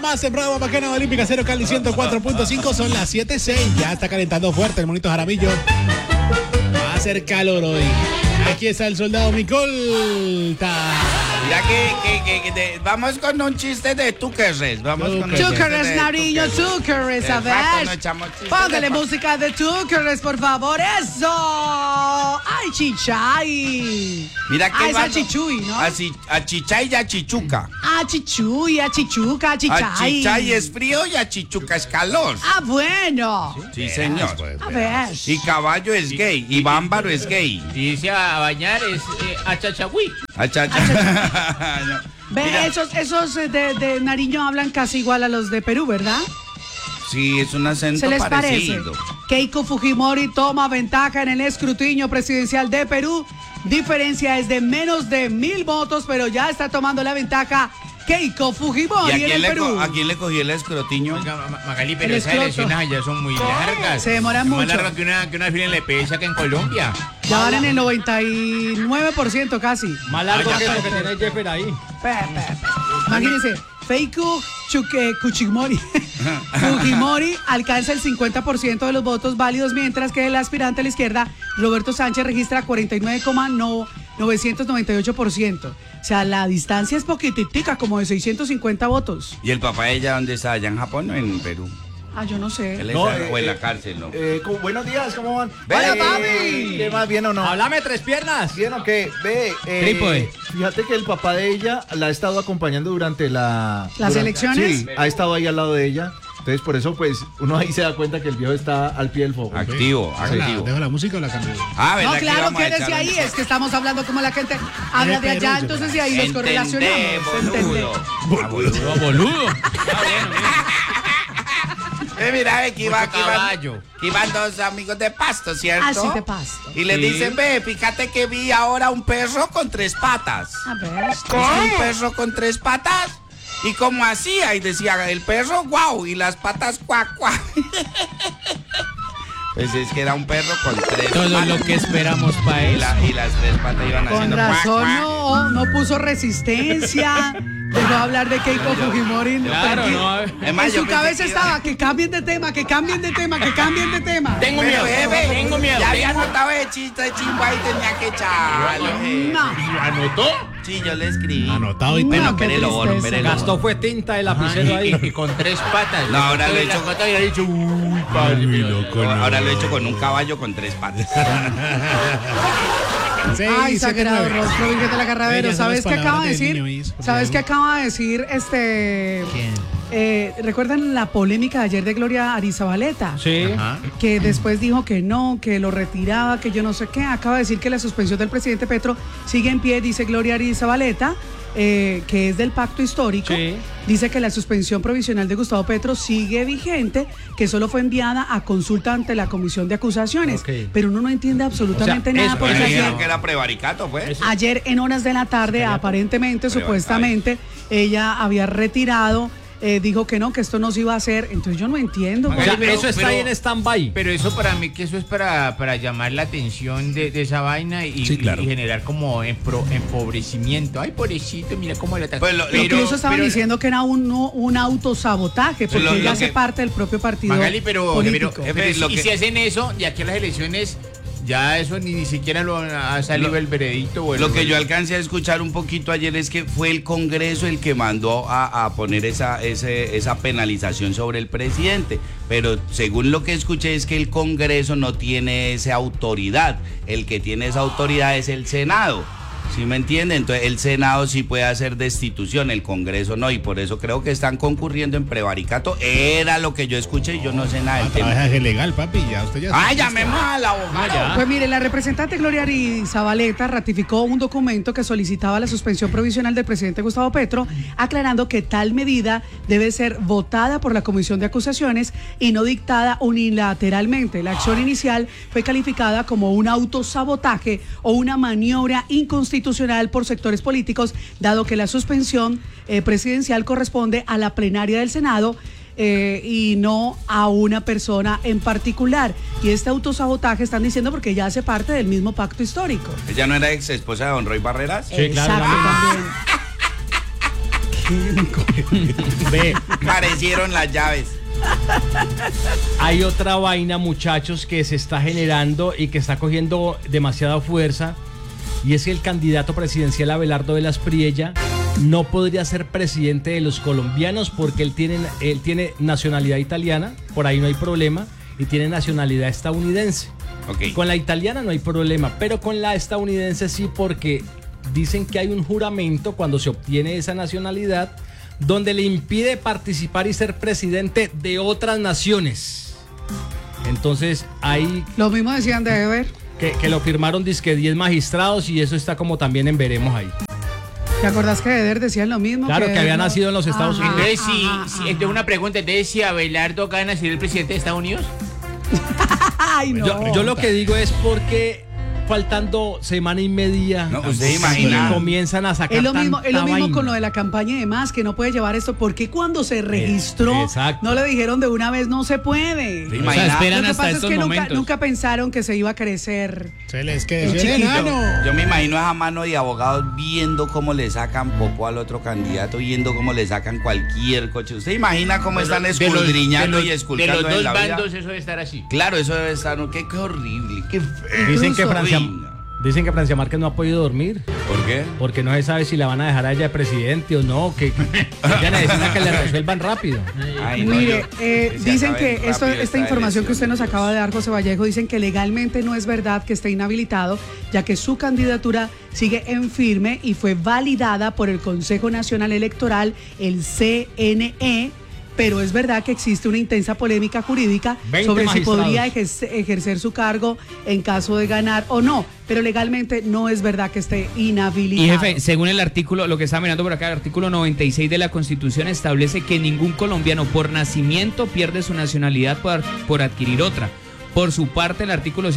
más en Bravo Bacana Olímpica 0 Cali 104.5. Son las 7:06. Ya está calentando fuerte el monito Jaramillo. Va a hacer calor hoy. Aquí está el soldado Micolta. Ya que vamos con un chiste de Túqueres. Vamos con un Túqueres, Nariño, Túqueres, a ver. Póngale música de Túqueres, por favor. ¡Eso! ¡Ay, chichay! Mira que es a chichuy, ¿no? A chichay y a chichuca. A chichuy, a chichuca, a chichay. A chichay es frío y a chichuca es calor. Ah, bueno. Sí, señor. A ver. Y caballo es gay y bámbaro es gay. Y dice a bañar es a chachagüí. A chacha. No. Ve, esos de Nariño hablan casi igual a los de Perú, ¿verdad? Sí, es un acento ¿Se les parecido. parece? Keiko Fujimori toma ventaja en el escrutinio presidencial de Perú. Diferencia es de menos de 1,000 votos, pero ya está tomando la ventaja Keiko Fujimori en el Perú. ¿A quién le cogió el escrotiño? Magali, pero esas elecciones allá son muy largas. Se demoran mucho. Más largas que una fila en la EPS acá en Colombia. Ya van en el 99% casi. Más largo que lo que tiene Jeffer ahí. Imagínense, Keiko Fujimori. Fujimori alcanza el 50% de los votos válidos, mientras que el aspirante a la izquierda, Roberto Sánchez, registra 49,998%. O sea, la distancia es poquititica, como de 650 votos. ¿Y el papá de ella dónde está? ¿Allá en Japón o en Perú? Ah, yo no sé. O en la cárcel, ¿no? Buenos días, ¿cómo van? ¡Hola, papi! ¿Qué más, bien o no? Háblame tres piernas. ¿Bien o qué? Trípode. Fíjate que el papá de ella la ha estado acompañando durante ¿Las elecciones? Sí, ha estado ahí al lado de ella. Entonces, por eso, pues, uno ahí se da cuenta que el viejo está al pie del fuego. Activo. ¿Dejo la música o la cambio? No, claro, quédese ahí. Es que estamos hablando como la gente habla de allá, entonces de ahí los correlacionamos. Boludo. Mira, aquí iban dos amigos de Pasto, ¿cierto? Ah, sí, de Pasto. Y le dicen, fíjate que vi ahora un perro con 3 patas. A ver. ¿Cómo? ¿Un perro con 3 patas? ¿Y cómo hacía? Y decía, el perro, guau, y las patas, cuac, cuac. Pues es que era un perro con 3 patas. Todo lo que esperamos para él. Y las 3 patas iban haciendo Con razón, cuac, cuac. no puso resistencia. Dejó hablar de Keiko Fujimori. Claro, no. En su cabeza estaba que cambien de tema, que cambien de tema, que cambien de tema. Tengo miedo. Ya había anotado el chiste de chimba y tenía que echarlo. No. ¿Lo anotó? Sí, yo le escribí. Anotado y No, qué Pérelo, Bono, tristeza. pérelo. Gastó fue tinta de lapicero ahí. Y con 3 patas. No, ahora lo he hecho. Y ha dicho, uy, padre. Ahora lo he hecho con un caballo con 3 patas. Ay, sagrado rostro, Virgen de la Carravero. Bellas son ¿Sabes las qué acaba de palabras del decir? niño, Is, por ¿Sabes favor. qué acaba de decir ¿Quién? ¿Recuerdan la polémica de ayer de Gloria Arizabaleta? Sí. Ajá. Que después dijo que no, que lo retiraba, que yo no sé qué. Acaba de decir que la suspensión del presidente Petro sigue en pie, dice Gloria Arizabaleta, que es del pacto histórico. Sí. Dice que la suspensión provisional de Gustavo Petro sigue vigente, que solo fue enviada a consulta ante la comisión de acusaciones. Ok. Pero uno no entiende absolutamente O sea, nada, eso, porque Pero ayer, dijeron que era prevaricato, pues. ayer en horas de la tarde, aparentemente, supuestamente, ella había retirado, dijo que no, que esto no se iba a hacer. Entonces yo no entiendo. O sea, Magali, pero- eso está ahí en stand-by. Pero eso para mí, que eso es para llamar la atención de esa vaina y, Sí, claro. y generar como empobrecimiento. Ay, pobrecito, mira cómo le ataca. Pues Incluso estaban diciendo que era un autosabotaje, porque Lo ella que- hace parte del propio partido Magali, pero político. lo y que- si hacen eso, de aquí a las elecciones, ya eso ni siquiera lo ha salido el veredicto. O Lo que yo alcancé a escuchar un poquito ayer es que fue el Congreso el que mandó a poner esa penalización sobre el presidente. Pero según lo que escuché es que el Congreso no tiene esa autoridad. El que tiene esa autoridad es el Senado. ¿Sí me entiende? Entonces el Senado sí puede hacer destitución, el Congreso no, y por eso creo que están concurriendo en prevaricato. Era lo que yo escuché y yo no sé nada del tema. Trabaja es legal, papi. Ya usted ya. ¡Ay, llamemos al abogado! Pues mire, la representante Gloria Arizabaleta ratificó un documento que solicitaba la suspensión provisional del presidente Gustavo Petro, aclarando que tal medida debe ser votada por la Comisión de Acusaciones y no dictada unilateralmente. La acción inicial fue calificada como un autosabotaje o una maniobra inconstitucional por sectores políticos, dado que la suspensión presidencial corresponde a la plenaria del Senado y no a una persona en particular. Y este autosabotaje están diciendo porque ya hace parte del mismo pacto histórico. ¿Ella no era ex esposa de don Roy Barreras? Sí, claro, Exacto, la misma. también. Ve, Parecieron las llaves. hay otra vaina, muchachos, que se está generando y que está cogiendo demasiada fuerza, y es que el candidato presidencial Abelardo de las Priella no podría ser presidente de los colombianos porque él tiene nacionalidad italiana, por ahí no hay problema, y tiene nacionalidad estadounidense. Ok. Con la italiana no hay problema, pero con la estadounidense sí, porque dicen que hay un juramento cuando se obtiene esa nacionalidad donde le impide participar y ser presidente de otras naciones. Entonces ahí Lo mismo decían de Eber. que lo firmaron dizque 10 magistrados, y eso está como también en veremos ahí. ¿Te acordás que Eder decían lo mismo? Claro, que había no- nacido en los Estados Ajá, Unidos. Entonces, entonces una pregunta, entonces si Abelardo gana ser el presidente de Estados Unidos. Ay, no. Yo lo que digo es porque faltando semana y media, No, usted imagina. comienzan a sacar Es lo mismo tanta vaina. con lo de la campaña y demás, que no puede llevar esto, porque cuando se registró, exacto. no le dijeron de una vez, no se puede. ¿Te O sea, imaginas? esperan Lo que hasta pasa es estos que momentos. nunca pensaron que se iba a crecer. Se les quedó El el chiquito. enano. Yo me imagino a esa mano de abogados viendo cómo le sacan popo al otro candidato, viendo cómo le sacan cualquier coche. ¿Usted imagina cómo están escudriñando y de esculcando los en dos la vida? bandos eso debe estar así. Claro, eso debe estar, ¿no? Qué horrible, qué feo. Dicen que Uy, no. Francia Márquez no ha podido dormir ¿Por qué? porque no se sabe si la van a dejar a ella de presidente o no, que ella necesita que le resuelvan rápido. Ay, no, Mire, que se dicen acaben que rápido esta información que usted nos elección. acaba de dar, José Vallejo, dicen que legalmente no es verdad que esté inhabilitado, ya que su candidatura sigue en firme y fue validada por el Consejo Nacional Electoral, el CNE. Pero es verdad que existe una intensa polémica jurídica 20 sobre si magistrados. podría ejercer su cargo en caso de ganar o no. Pero legalmente no es verdad que esté inhabilitado. Y jefe, según el artículo, lo que estaba mirando por acá, el artículo 96 de la Constitución establece que ningún colombiano por nacimiento pierde su nacionalidad por adquirir otra. Por su parte, el artículo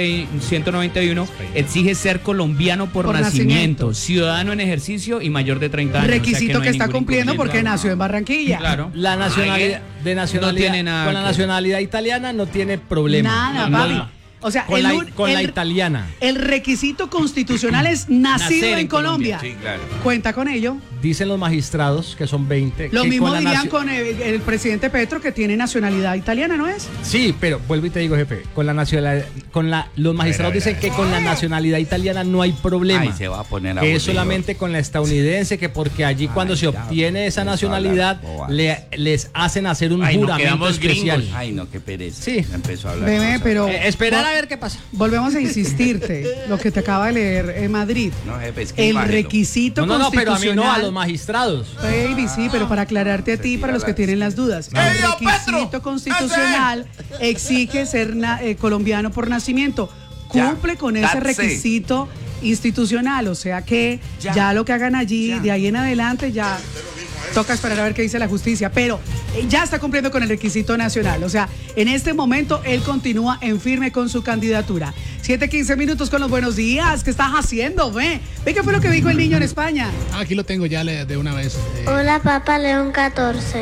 191 exige ser colombiano por nacimiento, ciudadano en ejercicio y mayor de 30 años. Requisito O sea no que hay está ningún cumpliendo inconveniente. porque nació en Barranquilla. Claro. La nacionalidad No tiene nada con la que- nacionalidad italiana no tiene problema. Nada, No, papi. no. O sea, Con la italiana. El requisito constitucional es nacido Nacer en en Colombia. Sí, claro. Cuenta con ello. Dicen los magistrados, que son 20. Lo que mismo con la dirían nacio- con el presidente Petro, que tiene nacionalidad italiana, ¿no es? Sí, pero vuelvo y te digo, jefe, con la nacionalidad, los magistrados dicen que con la nacionalidad italiana no hay problema. Ay, se va a poner a que es aburrido. solamente con la estadounidense, que porque allí cuando se ya, obtiene esa empezó a nacionalidad hablar bobadas. les hacen hacer un Ay, no, juramento quedamos especial. gringos. Ay, no, qué pereza. Sí. Empezó a hablar. Bebé, cosas. pero Esperar a ver qué pasa. volvemos a insistirte, lo que te acaba de leer en Madrid. No, jefe, es que El bájelo. requisito No, pero a mí no, a los constitucional. magistrados. Baby, sí, pero para aclararte a ti y para los que tienen las dudas. El requisito constitucional exige ser colombiano por nacimiento. Ya, Cumple con ese that's it. requisito institucional, o sea que Ya. ya lo que hagan allí, Ya. de ahí en adelante, ya toca esperar a ver qué dice la justicia, pero ya está cumpliendo con el requisito nacional, o sea, en este momento él continúa en firme con su candidatura. 7:15 minutos con los buenos días. ¿Qué estás haciendo? Ve qué fue lo que dijo el niño en España. Ah, aquí lo tengo ya de una vez. Hola, Papa León 14.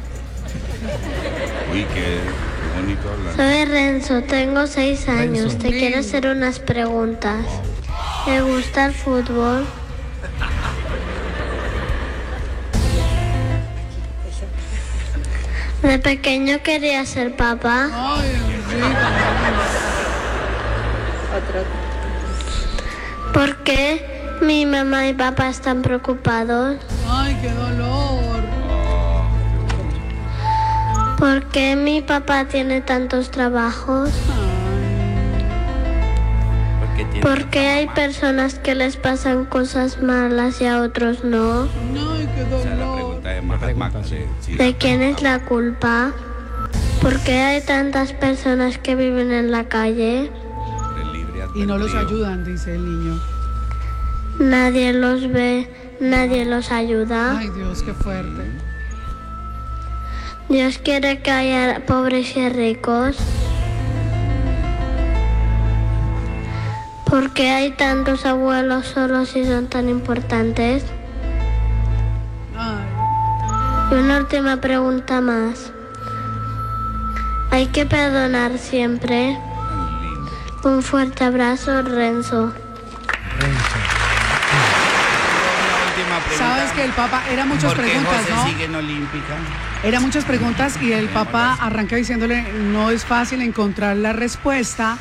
Uy, qué bonito hablar. Soy Renzo, tengo 6 años. Te Sí. quiero hacer unas preguntas. ¿Te gusta el fútbol? De pequeño quería ser papá. Ay, ¿Por qué mi mamá y papá están preocupados? ay, qué dolor. ¿Por qué mi papá tiene tantos trabajos? Porque tiene ¿Por qué hay personas que les pasan cosas malas y a otros no? Ay, qué Esa es la dolor. pregunta de Mahatma. Sí. ¿De quién es la culpa? ¿Por qué hay tantas personas que viven en la calle? El libre Y no los albedrío. ayudan, dice el niño. Nadie los ve, nadie los ayuda. Ay, Dios, qué fuerte. Dios quiere que haya pobres y ricos. ¿Por qué hay tantos abuelos solos y son tan importantes? Ay, Y una última pregunta más. ¿Hay que perdonar siempre? Tan lindo. Un fuerte abrazo, Renzo. Una última Sabes que el Papa, eran muchas ¿Por qué preguntas, José ¿no? sigue en Olímpica? Eran muchas preguntas y el Papa arranca diciéndole, no es fácil encontrar la respuesta,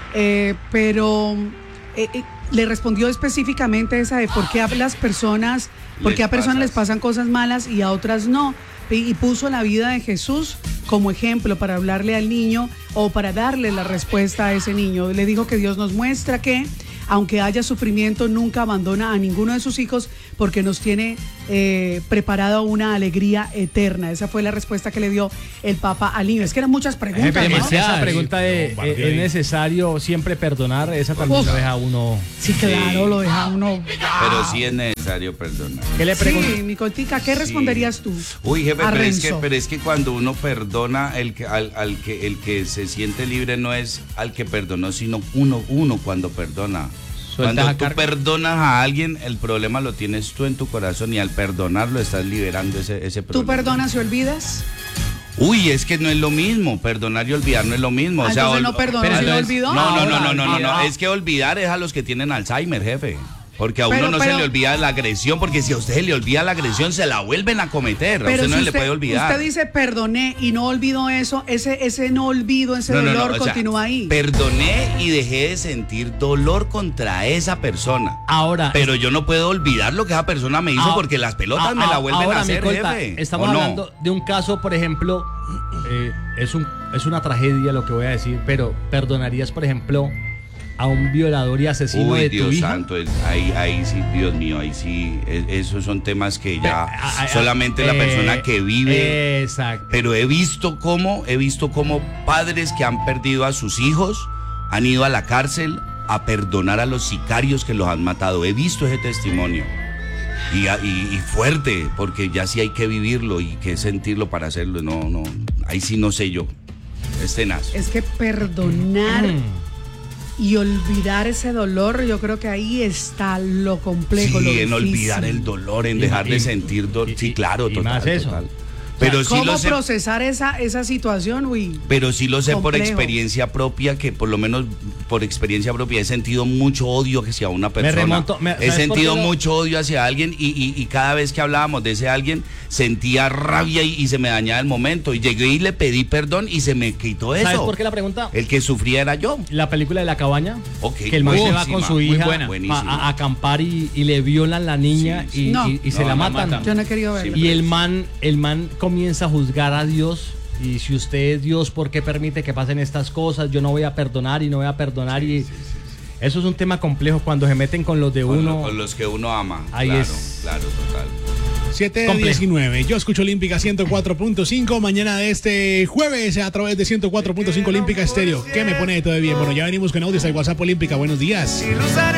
pero le respondió específicamente esa de por qué a las personas, por qué a personas les pasan cosas malas y a otras no. Y puso la vida de Jesús como ejemplo para hablarle al niño o para darle la respuesta a ese niño. Le dijo que Dios nos muestra que, aunque haya sufrimiento, nunca abandona a ninguno de sus hijos porque nos tiene preparado una alegría eterna. Esa fue la respuesta que le dio el Papa al niño. Es que eran muchas preguntas, ¿no? Esa pregunta de ¿es necesario siempre perdonar? Esa también lo deja uno. Sí, claro, lo deja uno. Pero sí es necesario perdonar. ¿Qué le pregunto? Sí, Nicoltica, ¿qué responderías tú? Uy, jefe, a pero es que cuando uno perdona, el que se siente libre no es al que perdonó, sino uno cuando perdona. Cuando tú perdonas a alguien, el problema lo tienes tú en tu corazón y al perdonarlo estás liberando ese problema. ¿Tú perdonas y olvidas? Uy, es que no es lo mismo, perdonar y olvidar no es lo mismo. O sea, entonces no perdonó, ¿sí lo olvidó? No, es que olvidar es a los que tienen Alzheimer, jefe. Porque a uno no se le olvida la agresión, porque si a usted se le olvida la agresión, se la vuelven a cometer. A usted no le puede olvidar. Usted dice perdoné y no olvido eso, ese no olvido, ese dolor continúa ahí. Perdoné y dejé de sentir dolor contra esa persona. Ahora. Pero yo no puedo olvidar lo que esa persona me hizo porque las pelotas me la vuelven a hacer, jefe. Estamos hablando de un caso, por ejemplo, es una tragedia lo que voy a decir, pero ¿perdonarías, por ejemplo, a un violador y asesino de tu hija? Dios santo, ahí sí, Dios mío, ahí sí, esos son temas que ya solamente la persona que vive. Exacto. Pero he visto cómo padres que han perdido a sus hijos han ido a la cárcel a perdonar a los sicarios que los han matado. He visto ese testimonio. Y fuerte, porque ya sí hay que vivirlo y que sentirlo para hacerlo. No, ahí sí no sé yo. Es tenaz. Es que perdonar y olvidar ese dolor, yo creo que ahí está lo complejo. Sí, en olvidar el dolor, en dejar de sentir dolor. Sí, claro, y total, más eso. total. Pero sí ¿cómo procesar esa situación? Uy, pero sí lo sé complejo. Por experiencia propia, que por lo menos por experiencia propia he sentido mucho odio hacia una persona. He sentido mucho odio hacia alguien y cada vez que hablábamos de ese alguien sentía rabia y se me dañaba el momento. Y llegué y le pedí perdón y se me quitó eso. ¿Sabes por qué la pregunta? El que sufría era yo. La película de La Cabaña, que el man se va con su hija a acampar y le violan la niña y se la matan. Yo no he querido verla. Y el man comienza a juzgar a Dios. Y si usted es Dios, ¿por qué permite que pasen estas cosas? Yo no voy a perdonar y no voy a perdonar. Eso es un tema complejo cuando se meten con los de uno. Con los que uno ama. Ahí claro, total. 7:19. Yo escucho Olímpica 104.5. Mañana de este jueves a través de 104.5 Olímpica Estéreo. ¿Qué me pone todo de bien? Bueno, ya venimos con audios al WhatsApp Olímpica. Buenos días.